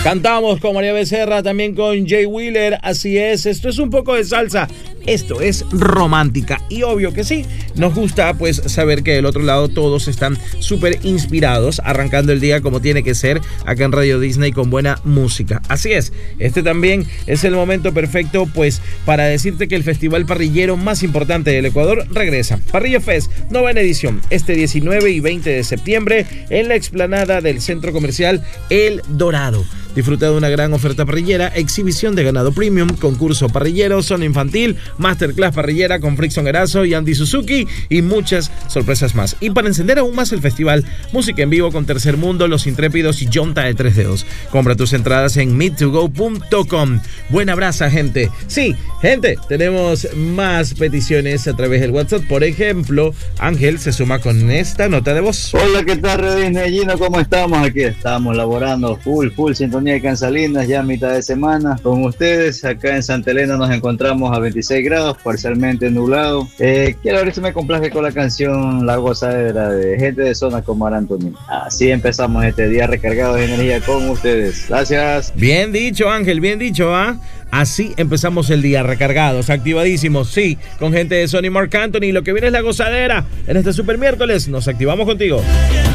Cantamos con María Becerra, también con Jay Wheeler, así es, esto es un poco de salsa, esto es romántica y obvio que sí, nos gusta pues saber que del otro lado todos están súper inspirados, arrancando el día como tiene que ser acá en Radio Disney con buena música, así es, este también es el momento perfecto pues para decirte que el festival parrillero más importante del Ecuador regresa, Parrilla Fest, novena edición, este 19 y 20 de septiembre en la explanada del Centro Comercial El Dorado. Disfruta de una gran oferta parrillera, exhibición de ganado premium, concurso parrillero, zona infantil, masterclass parrillera con Frickson Erazo y Andy Suzuki y muchas sorpresas más. Y para encender aún más el festival, música en vivo con Tercer Mundo, Los Intrépidos y Yonta de Tres Dedos. Compra tus entradas en meet2go.com. Buena abraza, gente. Sí, gente, tenemos más peticiones a través del WhatsApp. Por ejemplo, Ángel se suma con esta nota de voz. Hola, ¿qué tal, Radio Disney Gino? ¿Cómo estamos? Aquí estamos laborando full sintonía de Cansalinas, ya a mitad de semana con ustedes. Acá en Santa Elena nos encontramos a 26 grados, parcialmente nublado. Quiero ver si me complace con la canción La Gozadera de Gente de Zona con Mar Antonio. Así empezamos este día recargado de energía con ustedes. Gracias. Bien dicho, Ángel, bien dicho, ¿ah? Así empezamos el día, recargados, activadísimos, sí, con Gente de Sony Marc Anthony. Lo que viene es La Gozadera. En este super miércoles nos activamos contigo.